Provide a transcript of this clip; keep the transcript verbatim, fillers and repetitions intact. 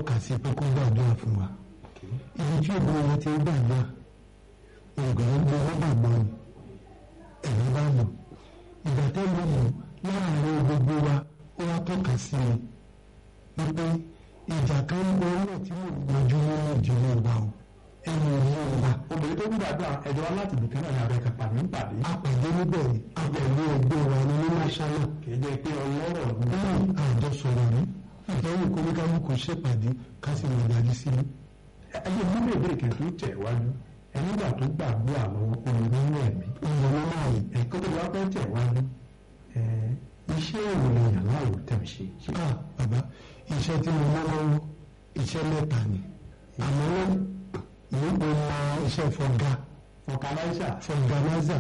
tọ́ka sí pé kó gbàdúrà fún wa ibi tí òbí wọn ti ń gbàdúrà ògùn ń gbé wọn gbàgbọ́ ni ẹ̀rọ bá lò ìgbà tẹ́lẹ̀ mọ̀ láàárín gbogbo wa ó wá tọ́ka sí mi wípé ìjà kan ń bọ náà tí mo gbọ́njú nínú ìdílé wa o ẹnu ìlú wa. obìnrin tó ń gbàdúrà ẹ̀dọ́ aláti bìkan náà ní abẹ́ kan pàmí ń pàdé. àpàdé níbẹ̀ ni àpẹẹrẹ ẹgbẹ́ wa ní mímọ́ṣálà. kì í jẹ́ pé ọlọ́rọ̀ bẹ́ẹ̀ àjọ sọ̀rọ̀ rí ìtọ́wò kóníkálukú ṣèpàdé ká sì lè dájú sí i. ẹyẹ mú bèbè kí n tó tẹ̀ wájú ẹnìgbà tó gbàgbọ́ àwọn olùdókòwò ẹ̀mí. ìyọ̀nà náà yìí. ẹ̀kọ́ tó wá fẹ́ tẹ̀ wájú iṣẹ́ ìròyìn aláwọ̀ tẹ̀ ń ṣe. ah bàbá iṣẹ́ tí mo mọ́ lọ́wọ́ iṣẹ́ mẹ́ta ni àmọ́ ìwé mo mọ iṣẹ́ fọ̀gá fọ̀gánáísà fọ̀gánáísà